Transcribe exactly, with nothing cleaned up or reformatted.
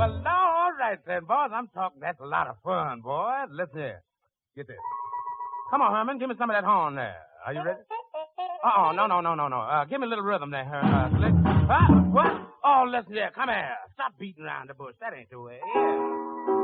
Well, all right then, boys. I'm talking. That's a lot of fun, boys. Listen here. Get this. Come on, Herman. Give me some of that horn there. Are you ready? Uh-oh. No, no, no, no, no. Uh, give me a little rhythm there, Herman. Uh, Slick. Huh? What? Oh, listen here. Come here. Stop beating around the bush. That ain't the way. Yeah.